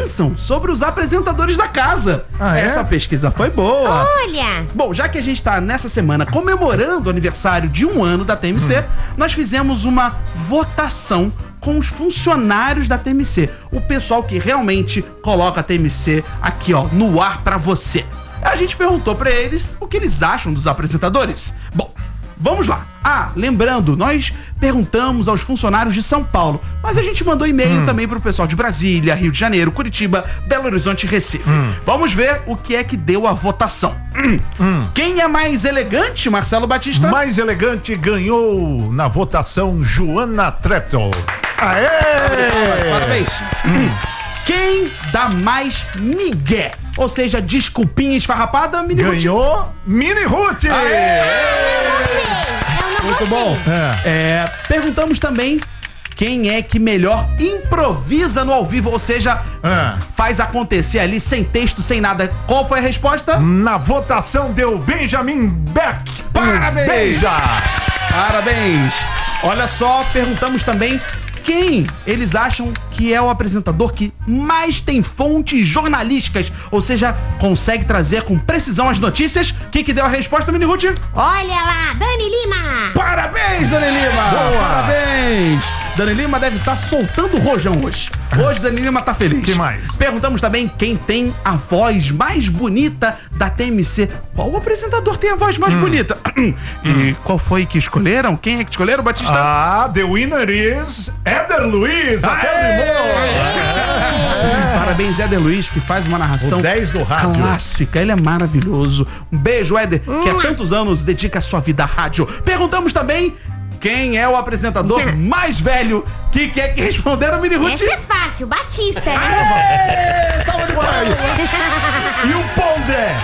pensam sobre os apresentadores da casa. Essa pesquisa foi boa. Olha! Bom, já que a gente tá nessa semana comemorando o aniversário de 1 ano da TMC, nós fizemos uma votação com os funcionários da TMC. O pessoal que realmente coloca a TMC aqui, ó, no ar pra você. A gente perguntou pra eles o que eles acham dos apresentadores. Bom, vamos lá. Lembrando, nós perguntamos aos funcionários de São Paulo, mas a gente mandou e-mail também pro pessoal de Brasília, Rio de Janeiro, Curitiba, Belo Horizonte e Recife. Vamos ver o que é que deu a votação. Quem é mais elegante, Marcelo Batista? Mais elegante ganhou na votação Joana Treptow. Aê! Parabéns. Quem dá mais migué? Ou seja, desculpinha esfarrapada, Mini Ruth? Ganhou Mini Ruth! Muito bom. Perguntamos também quem é que melhor improvisa no ao vivo, ou seja, faz acontecer ali sem texto, sem nada. Qual foi a resposta? Na votação deu Benjamin Beck. Parabéns! Parabéns! Olha só, perguntamos também quem eles acham que é o apresentador que mais tem fontes jornalísticas, ou seja, consegue trazer com precisão as notícias. Quem que deu a resposta, Mini Ruth? Olha lá, Dani Lima! Parabéns, Dani Lima! Boa. Parabéns! Dani Lima deve estar soltando o rojão hoje. Hoje Dani Lima tá feliz. Que mais? Perguntamos também quem tem a voz mais bonita da TMC. Qual apresentador tem a voz mais bonita? E qual foi que escolheram? Quem é que escolheram, Batista? The winner is Éder Luiz. Parabéns, Éder Luiz, que faz uma narração O 10 do rádio. clássica. Ele é maravilhoso. Um beijo, Éder, que há tantos anos dedica a sua vida à rádio. Perguntamos também quem é o apresentador mais velho. Que é que responderam, Mini Ruth? Essa é fácil, Batista, né? Salva de palmas. E o Pondé?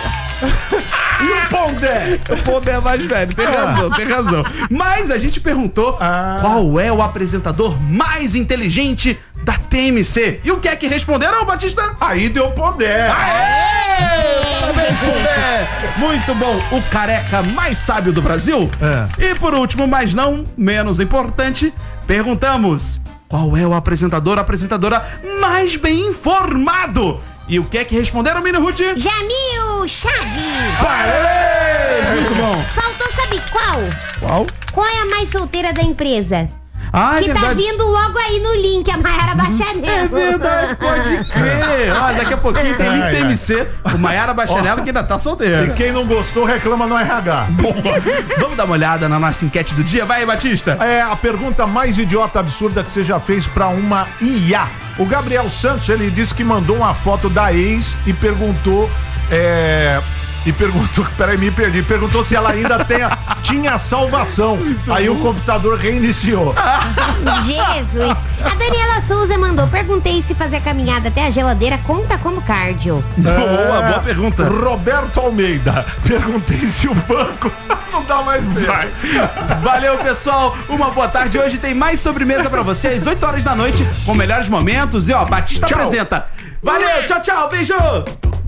O Pondé é mais velho, tem razão. Mas a gente perguntou qual é o apresentador mais inteligente da TMC. E o que é que responderam, Batista? Aí deu Pondé. Parabéns, Pondé! Muito bom, o careca mais sábio do Brasil. E por último, mas não menos importante, perguntamos qual é o apresentador, a apresentadora mais bem informado. E o que é que responderam, Mini Ruth? Jamil Chaves! Parabéns! Muito bom. Faltou, sabe qual? Qual? Qual é a mais solteira da empresa? É Que tá verdade. vindo logo aí no link, a Maiara Bachanel. É verdade, pode crer. Olha, daqui a pouquinho tem link TMC, o Maiara Bachanel que ainda tá solteira. E quem não gostou reclama no RH. Vamos dar uma olhada na nossa enquete do dia? Vai, Batista. É a pergunta mais idiota, absurda que você já fez pra uma IA. O Gabriel Santos, ele disse que mandou uma foto da ex e perguntou... peraí, me perdi. Perguntou se ela ainda tinha salvação. Aí o computador reiniciou. Jesus! A Daniela Souza mandou, perguntei se fazer a caminhada até a geladeira conta como cardio. Boa pergunta. Roberto Almeida, perguntei se o banco não dá mais tempo. Valeu, pessoal. Uma boa tarde. Hoje tem mais sobremesa pra você às 8 horas da noite, com melhores momentos. E ó, Batista Tchau. apresenta. Valeu, tchau, beijo.